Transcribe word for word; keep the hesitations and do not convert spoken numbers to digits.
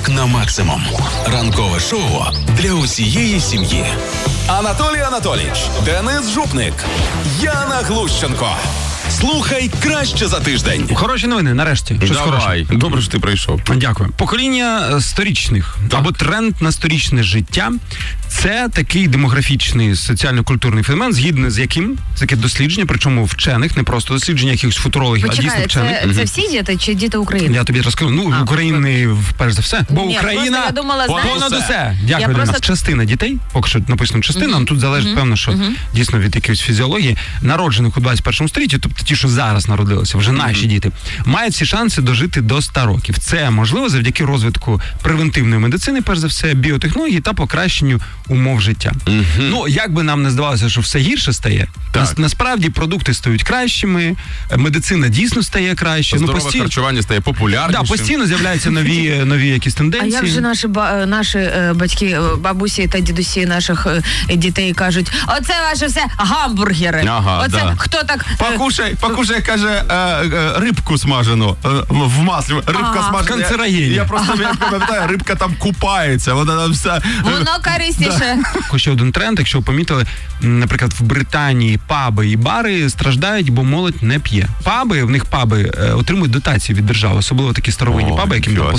ранок на максимум. Ранкове шоу для усієї сім'ї. Анатолій Анатолійович, Денис Жупник, Яна Глущенко. Слухай краще за тиждень. Хороші новини, нарешті. Щось Давай. хороше. Добре, що ти прийшов. Дякую. Покоління сторічних, Так. або тренд на сторічне життя – це такий демографічний соціально-культурний феномен, згідно з яким, з яке дослідження, причому вчених, не просто дослідження якихось футурологів, а дійсно Почекай, вчених. це, це всі діти чи діти України? Я тобі розкажу. Ну, А, України, перш за все. Бо Ні, Україна просто я думала, знаєш, понад це- усе. Дякую, Я Ліна. просто- Частина дітей, поки що написано частина, Мгм. але тут залежить, Мгм. певно, що Мгм. дійсно від якоїсь фізіології, народжених у двадцять першому столітті, тобто ті, що зараз народилися, вже наші діти, мають всі шанси дожити до ста років. Це можливо завдяки розвитку превентивної медицини, перш за все, біотехнології та покращенню умов життя. Ну, як би нам не здавалося, що все гірше стає, Так. нас, насправді продукти стають кращими, медицина дійсно стає краще. Здорове постійно- харчування стає Да, популярнішим. постійно з'являються нові, нові якісь А тенденції. як же наші, ба- наші е, батьки, е, бабусі та дідусі наших е, дітей кажуть, оце ваше все гамбургери. Ага, оце да. хто так... е, Покушай, покушай, каже, е, е, рибку смажену е, в маслі. Рибка Ага. смажена. Канцерогенія. Я, я просто я пам'ятаю, рибка там купається, вона там вся... Воно корисніше. Ще один тренд, якщо ви помітили, м, наприклад, в Британії паби і бари страждають, бо молодь не п'є. Паби, в них паби е, отримують дотації від держави, особливо такі старовинні О, паби, яким нічого там